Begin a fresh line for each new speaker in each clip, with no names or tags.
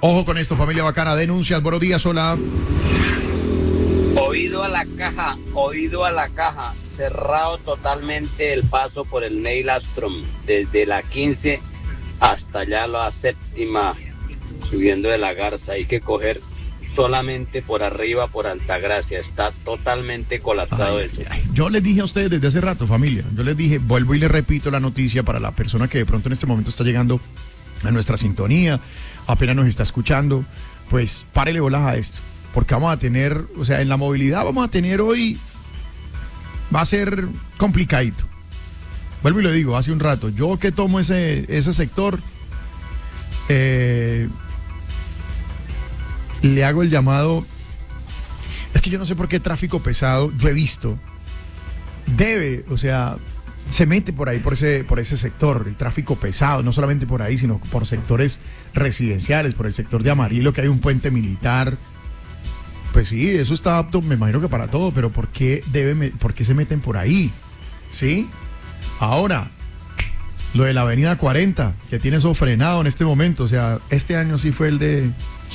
Ojo con esto, familia bacana, denuncias, buenos días, hola.
Oído a la caja, cerrado totalmente el paso por el Neil Armstrong, desde la 15 hasta allá la séptima, subiendo de la Garza. Hay que coger solamente por arriba, por Altagracia, está totalmente colapsado eso.
Yo les dije a ustedes desde hace rato, familia, yo les dije, vuelvo y les repito la noticia para la persona que de pronto en este momento está llegando a nuestra sintonía, apenas nos está escuchando, pues párele bolas a esto. Porque vamos a tener, o sea, en la movilidad vamos a tener hoy, va a ser complicadito. Vuelvo y lo digo, hace un rato, yo que tomo ese sector, le hago el llamado, es que yo no sé por qué tráfico pesado, yo he visto, se mete por ahí, por ese sector, el tráfico pesado, no solamente por ahí, sino por sectores residenciales, por el sector de Amarillo, que hay un puente militar. Pues sí, eso está apto, me imagino que para todo, pero ¿por qué se meten por ahí? ¿Sí? Ahora, lo de la avenida 40, que tiene eso frenado en este momento, o sea, este año sí fue el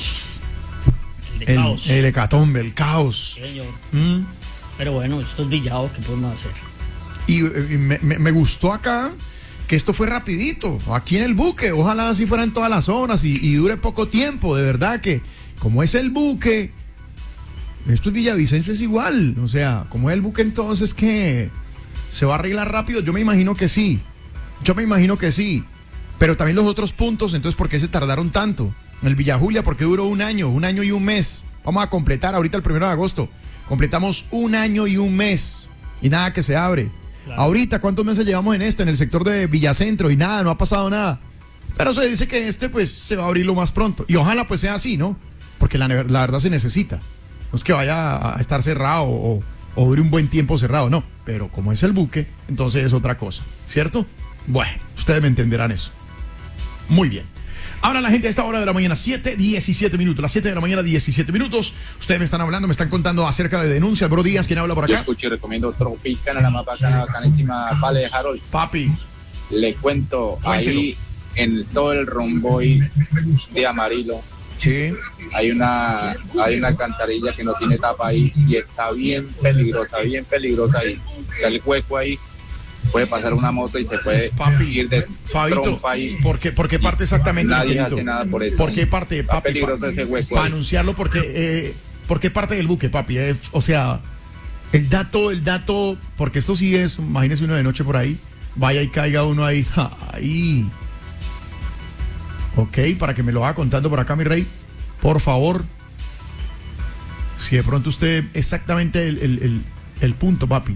caos.
El hecatombe, el caos.
Señor. Pero bueno, esto es Villado, ¿qué podemos hacer?
Y me gustó acá que esto fue rapidito, aquí en el buque, ojalá así fueran todas las zonas y dure poco tiempo, de verdad que como es el buque... Esto es Villavicencio, es igual. O sea, como es el buque, entonces, ¿qué? ¿Se va a arreglar rápido? Yo me imagino que sí. Pero también los otros puntos, entonces, ¿por qué se tardaron tanto? El Villa Julia, ¿por qué duró un año y un mes? Vamos a completar ahorita el 1 de agosto. Completamos 1 año y un mes. Y nada que se abre. Claro. Ahorita, ¿cuántos meses llevamos en el sector de Villacentro? Y nada, no ha pasado nada. Pero se dice que pues, se va a abrir lo más pronto. Y ojalá, pues, sea así, ¿no? Porque la verdad se necesita. No es que vaya a estar cerrado o dure un buen tiempo cerrado, no. Pero como es el buque, entonces es otra cosa, ¿cierto? Bueno, ustedes me entenderán eso. Muy bien. Ahora la gente a esta hora de la mañana, 7:17 minutos. Las 7 de la mañana, 17 minutos. Ustedes me están hablando, me están contando acerca de denuncias. Bro Díaz, ¿quién habla por acá?
Yo escucho y recomiendo Tropicana, la más bacana, bacanísima, Vale de Harold.
Papi.
Le cuento,
Cuéntelo.
ahí en todo el romboy de Amarillo.
Sí.
Hay una alcantarilla que no tiene tapa ahí y está bien peligrosa ahí. Está el hueco ahí, puede pasar una moto y se puede ir de
Fabito,
trompa ahí.
¿por qué parte exactamente?
Nadie hace nada por eso.
¿Por qué parte,
está
papi?
peligroso ese hueco
Para
ahí.
anunciarlo, ¿por qué parte del buque, papi? O sea, el dato, porque esto sí es, imagínese uno de noche por ahí, vaya y caiga uno ahí, ahí. Ok, para que me lo vaya contando por acá, mi rey, por favor. Si de pronto usted exactamente el punto, papi.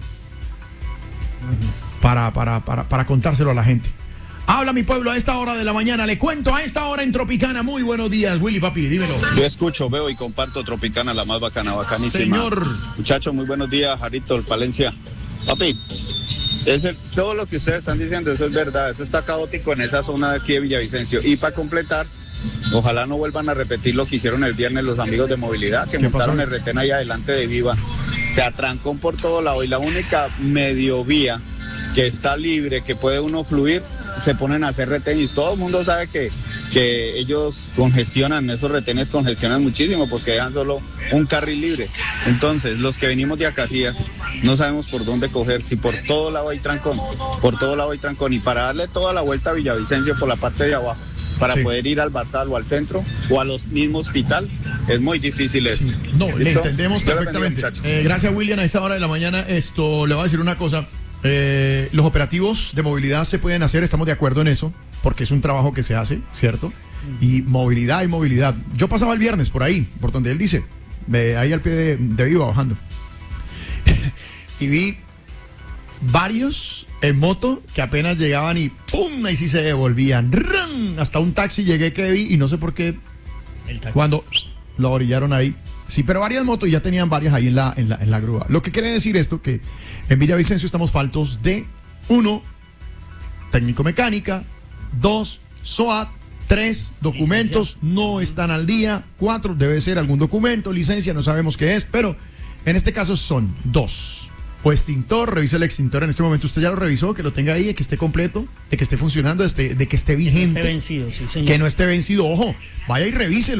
Para contárselo a la gente. Habla mi pueblo a esta hora de la mañana. Le cuento a esta hora en Tropicana. Muy buenos días, Willy, papi, dímelo.
Yo escucho, veo y comparto Tropicana, la más bacana, bacanísima.
Señor.
Muchachos, muy buenos días, Jarito, el Palencia. Papi, todo lo que ustedes están diciendo, eso es verdad. Eso está caótico en esa zona de aquí de Villavicencio. Y para completar, ojalá no vuelvan a repetir lo que hicieron el viernes los amigos de movilidad, que montaron el retén ahí adelante de Viva. Se atrancó por todo lado y la única medio vía que está libre, que puede uno fluir, se ponen a hacer retenes. Todo el mundo sabe que ellos congestionan, esos retenes congestionan muchísimo porque dejan solo un carril libre. Entonces, los que venimos de Acacías no sabemos por dónde coger, si por todo lado hay trancón, y para darle toda la vuelta a Villavicencio por la parte de abajo, para poder ir al Barzal o al centro o a los mismos hospital, es muy difícil eso.
Sí. No,
¿Listo?
le entendemos perfectamente. Gracias, William. A esta hora de la mañana, le voy a decir una cosa. Los operativos de movilidad se pueden hacer, estamos de acuerdo en eso, porque es un trabajo que se hace, ¿cierto? Y movilidad. Yo pasaba el viernes por ahí, por donde él dice, ahí al pie de Viva bajando. Y vi varios en moto que apenas llegaban y ¡pum! Ahí sí se devolvían. ¡Rum! Hasta un taxi llegué que vi y no sé por qué cuando lo orillaron ahí. Sí, pero varias motos ya tenían varias ahí en la grúa. Lo que quiere decir esto que en Villavicencio estamos faltos de 1, técnico mecánica, 2, SOAT, 3, documentos no están al día, 4, debe ser algún documento, licencia, no sabemos qué es, pero en este caso son 2. O extintor, revise el extintor en este momento. Usted ya lo revisó, que lo tenga ahí, de que esté completo, de que esté funcionando, de que esté vigente.
Que no esté vencido, sí, señor.
Que no esté vencido, ojo, vaya y revíselo.